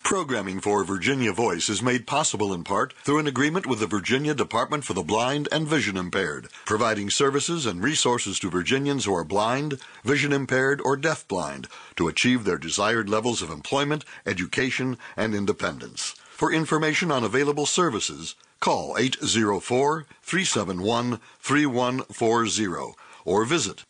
Programming for Virginia Voice is made possible in part through an agreement with the Virginia Department for the Blind and Vision Impaired, providing services and resources to Virginians who are blind, vision impaired, or deafblind to achieve their desired levels of employment, education, and independence. For information on available services, call 804-371-3140 or visit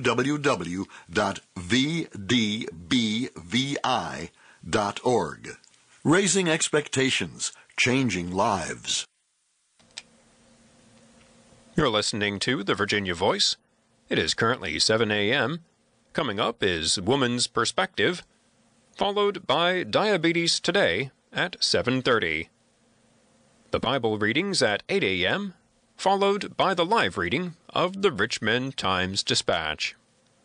www.vdbvi.org. Raising expectations, changing lives. You're listening to the Virginia Voice. It is currently 7 a.m. Coming up is Woman's Perspective, followed by Diabetes Today at 7:30. The Bible readings at 8 a.m., followed by the live reading of the Richmond Times-Dispatch.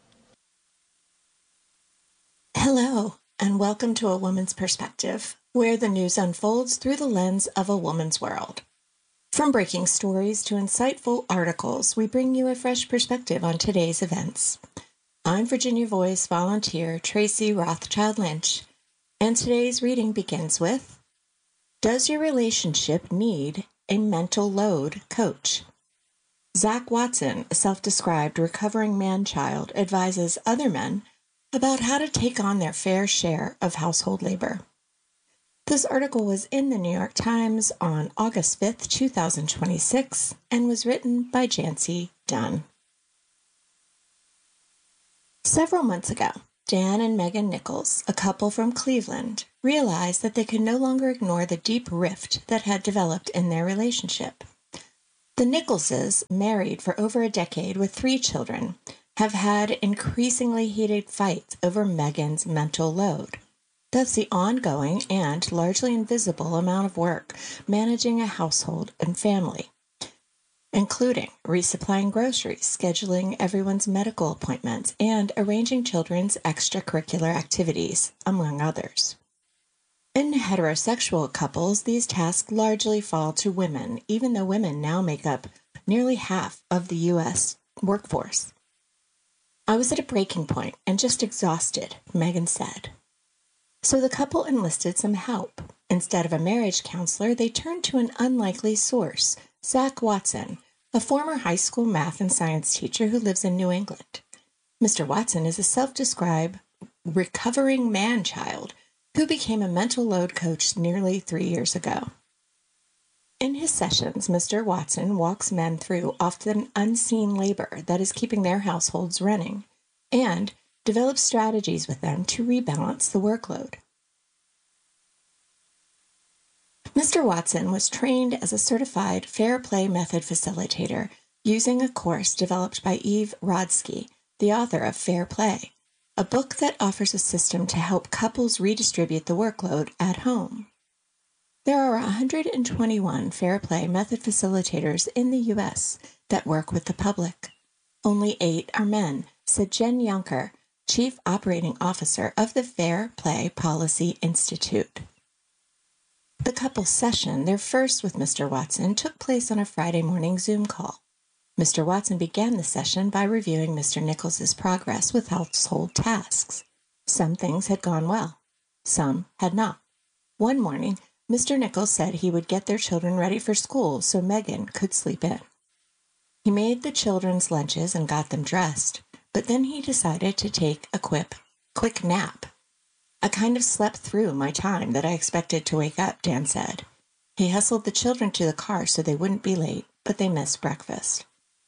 Hello, and welcome to A Woman's Perspective, where the news unfolds through the lens of a woman's world. From breaking stories to insightful articles, we bring you a fresh perspective on today's events. I'm Virginia Voice volunteer Tracy Rothschild Lynch, and today's reading begins with, Does Your Relationship Need a Mental Load Coach? Zach Watson, a self-described recovering man-child, advises other men about how to take on their fair share of household labor. This article was in the New York Times on August 5th, 2026, and was written by Jancy Dunn. Several months ago, Dan and Megan Nichols, a couple from Cleveland, realized that they could no longer ignore the deep rift that had developed in their relationship. The Nicholses, married for over a decade with 3 children, have had increasingly heated fights over Megan's mental load. That's the ongoing and largely invisible amount of work managing a household and family, including resupplying groceries, scheduling everyone's medical appointments, and arranging children's extracurricular activities, among others. In heterosexual couples, these tasks largely fall to women, even though women now make up nearly half of the U.S. workforce. I was at a breaking point and just exhausted, Megan said. So the couple enlisted some help. Instead of a marriage counselor, they turned to an unlikely source, Zach Watson, a former high school math and science teacher who lives in New England. Mr. Watson is a self-described recovering man-child who became a mental load coach nearly 3 years ago. In his sessions, Mr. Watson walks men through often unseen labor that is keeping their households running and develops strategies with them to rebalance the workload. Mr. Watson was trained as a certified Fair Play Method facilitator using a course developed by Eve Rodsky, the author of Fair Play, a book that offers a system to help couples redistribute the workload at home. There are 121 Fair Play Method facilitators in the U.S. that work with the public. Only 8 are men, said Jen Yonker, Chief Operating Officer of the Fair Play Policy Institute. The couple's session, their first with Mr. Watson, took place on a Friday morning Zoom call. Mr. Watson began the session by reviewing Mr. Nichols's progress with household tasks. Some things had gone well. Some had not. One morning, Mr. Nichols said he would get their children ready for school so Megan could sleep in. He made the children's lunches and got them dressed, but then he decided to take a quick nap. I kind of slept through my time that I expected to wake up, Dan said. He hustled the children to the car so they wouldn't be late, but they missed breakfast.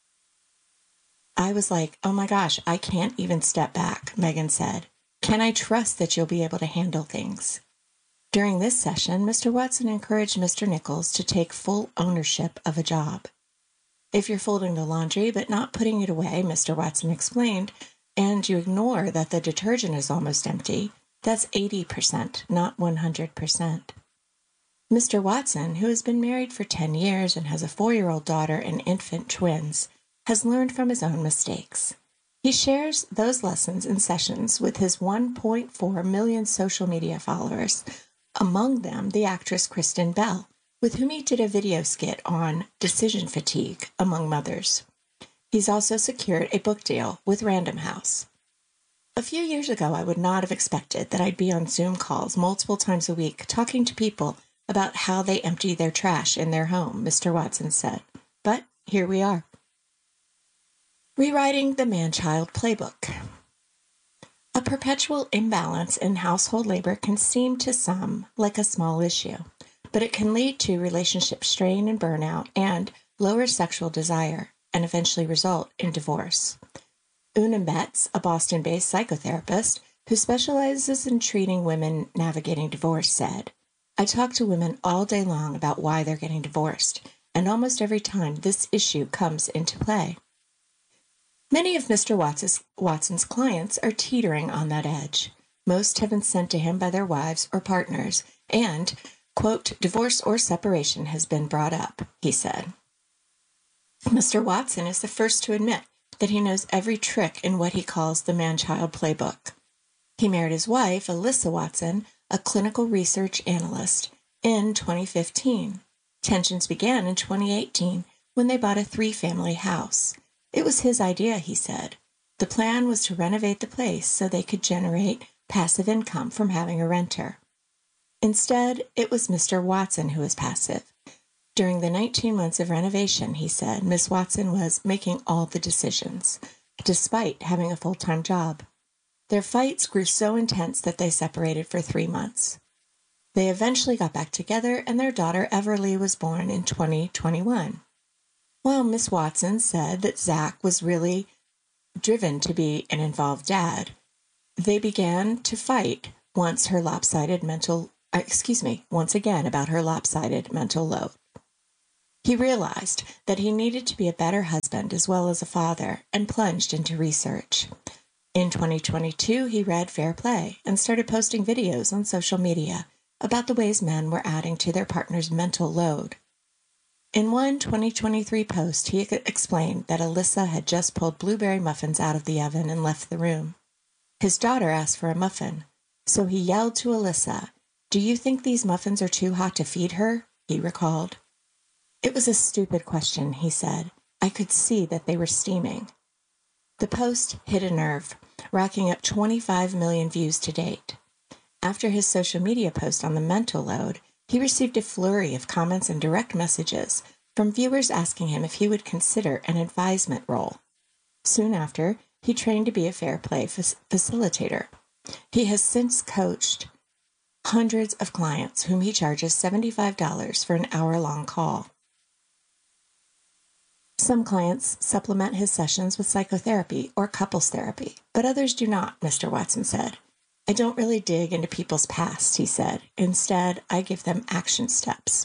I was like, oh my gosh, I can't even step back, Megan said. Can I trust that you'll be able to handle things? During this session, Mr. Watson encouraged Mr. Nichols to take full ownership of a job. If you're folding the laundry but not putting it away, Mr. Watson explained, and you ignore that the detergent is almost empty, that's 80%, not 100%. Mr. Watson, who has been married for 10 years and has a 4-year-old daughter and infant twins, has learned from his own mistakes. He shares those lessons in sessions with his 1.4 million social media followers, among them the actress Kristen Bell, with whom he did a video skit on decision fatigue among mothers. He's also secured a book deal with Random House. A few years ago, I would not have expected that I'd be on Zoom calls multiple times a week talking to people about how they empty their trash in their home, Mr. Watson said. But here we are. Rewriting the man-child playbook. A perpetual imbalance in household labor can seem to some like a small issue, but it can lead to relationship strain and burnout and lower sexual desire, and eventually result in divorce. Una Metz, a Boston-based psychotherapist who specializes in treating women navigating divorce, said, "I talk to women all day long about why they're getting divorced, and almost every time this issue comes into play." Many of Mr. Watson's clients are teetering on that edge. Most have been sent to him by their wives or partners, and, quote, divorce or separation has been brought up, he said. Mr. Watson is the first to admit that he knows every trick in what he calls the man-child playbook. He married his wife, Alyssa Watson, a clinical research analyst, in 2015. Tensions began in 2018 when they bought a 3-family house. It was his idea, he said. The plan was to renovate the place so they could generate passive income from having a renter. Instead, it was Mr. Watson who was passive. During the 19 months of renovation, he said, Miss Watson was making all the decisions, despite having a full-time job. Their fights grew so intense that they separated for 3 months. They eventually got back together, and their daughter Everly was born in 2021. While Miss Watson said that Zach was really driven to be an involved dad, they began to fight once again about her lopsided mental load. He realized that he needed to be a better husband as well as a father and plunged into research. In 2022, he read Fair Play and started posting videos on social media about the ways men were adding to their partner's mental load. In one 2023 post, he explained that Alyssa had just pulled blueberry muffins out of the oven and left the room. His daughter asked for a muffin, so he yelled to Alyssa, "Do you think these muffins are too hot to feed her?" he recalled. "It was a stupid question," he said. "I could see that they were steaming." The post hit a nerve, racking up 25 million views to date. After his social media post on the mental load, he received a flurry of comments and direct messages from viewers asking him if he would consider an advisement role. Soon after, he trained to be a Fair Play facilitator. He has since coached hundreds of clients whom he charges $75 for an hour-long call. Some clients supplement his sessions with psychotherapy or couples therapy, but others do not, Mr. Watson said. "I don't really dig into people's past," he said. "Instead, I give them action steps."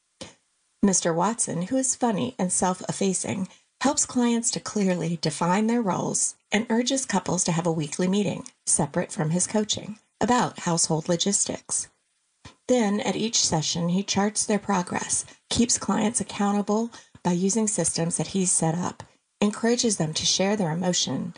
Mr. Watson, who is funny and self-effacing, helps clients to clearly define their roles and urges couples to have a weekly meeting, separate from his coaching, about household logistics. Then, at each session, he charts their progress, keeps clients accountable by using systems that he's set up, encourages them to share their emotions,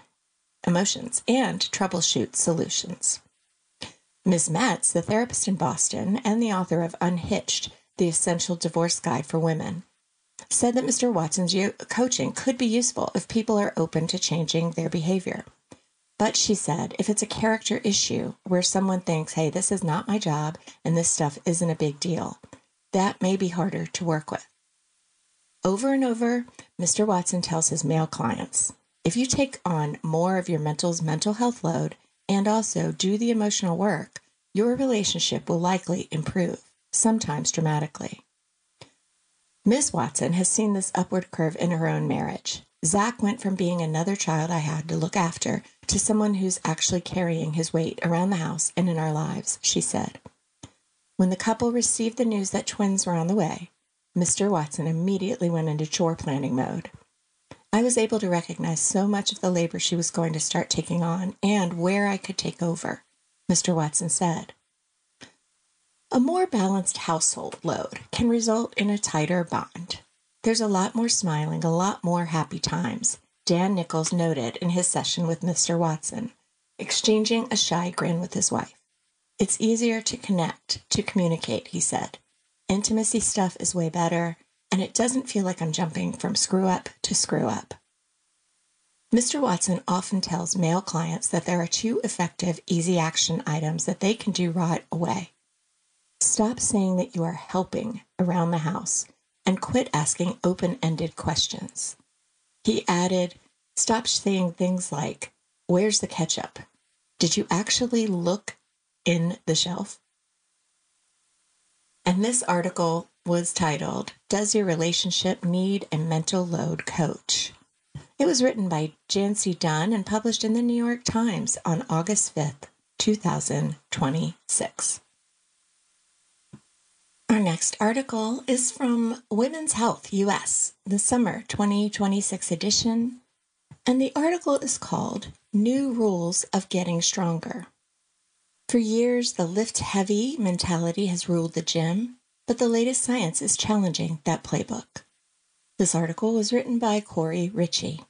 and troubleshoot solutions. Ms. Metz, the therapist in Boston and the author of Unhitched, the Essential Divorce Guide for Women, said that Mr. Watson's coaching could be useful if people are open to changing their behavior. But she said, if it's a character issue where someone thinks, hey, this is not my job and this stuff isn't a big deal, that may be harder to work with. Over and over, Mr. Watson tells his male clients, if you take on more of your mental health load and also do the emotional work, your relationship will likely improve, sometimes dramatically. Ms. Watson has seen this upward curve in her own marriage. Zach went from being another child I had to look after to someone who's actually carrying his weight around the house and in our lives, she said. When the couple received the news that twins were on the way, Mr. Watson immediately went into chore planning mode. I was able to recognize so much of the labor she was going to start taking on and where I could take over, Mr. Watson said. A more balanced household load can result in a tighter bond. There's a lot more smiling, a lot more happy times, Dan Nichols noted in his session with Mr. Watson, exchanging a shy grin with his wife. It's easier to connect, to communicate, he said. Intimacy stuff is way better, and it doesn't feel like I'm jumping from screw up to screw up. Mr. Watson often tells male clients that there are two effective, easy action items that they can do right away. Stop saying that you are helping around the house and quit asking open-ended questions. He added, stop saying things like, where's the ketchup? Did you actually look in the shelf? And this article was titled, Does Your Relationship Need a Mental Load Coach? It was written by Jancy Dunn and published in the New York Times on August 5th, 2026. Our next article is from Women's Health US, the summer 2026 edition, and the article is called New Rules of Getting Stronger. For years, the lift heavy mentality has ruled the gym, but the latest science is challenging that playbook. This article was written by Corey Ritchie.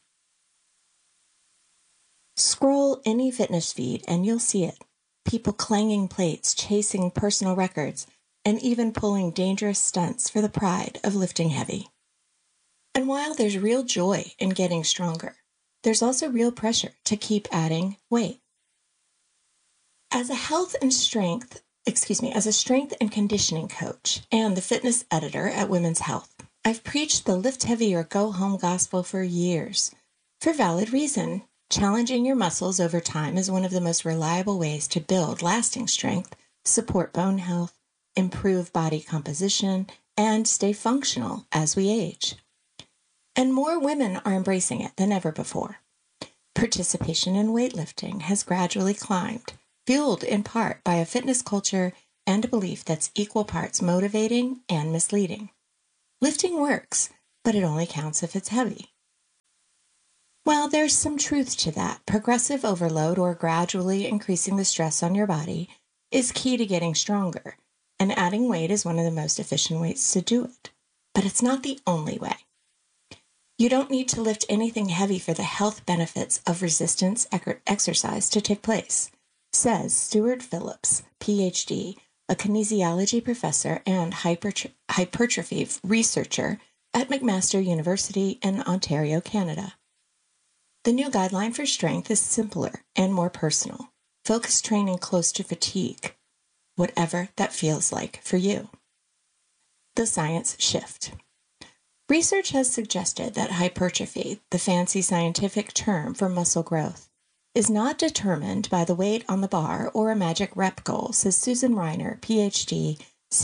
Scroll any fitness feed and you'll see it. People clanging plates, chasing personal records, and even pulling dangerous stunts for the pride of lifting heavy. And while there's real joy in getting stronger, there's also real pressure to keep adding weight. As a strength and conditioning coach and the fitness editor at Women's Health, I've preached the lift heavy or go home gospel for years. For valid reason, challenging your muscles over time is one of the most reliable ways to build lasting strength, support bone health, improve body composition, and stay functional as we age. And more women are embracing it than ever before. Participation in weightlifting has gradually climbed, fueled in part by a fitness culture and a belief that's equal parts motivating and misleading. Lifting works, but it only counts if it's heavy. While there's some truth to that, progressive overload or gradually increasing the stress on your body is key to getting stronger, and adding weight is one of the most efficient ways to do it. But it's not the only way. You don't need to lift anything heavy for the health benefits of resistance exercise to take place, says Stuart Phillips, PhD, a kinesiology professor and hypertrophy researcher at McMaster University in Ontario, Canada. The new guideline for strength is simpler and more personal. Focus training close to fatigue, whatever that feels like for you. The science shift. Research has suggested that hypertrophy, the fancy scientific term for muscle growth, is not determined by the weight on the bar or a magic rep goal, says Susan Reiner, PhD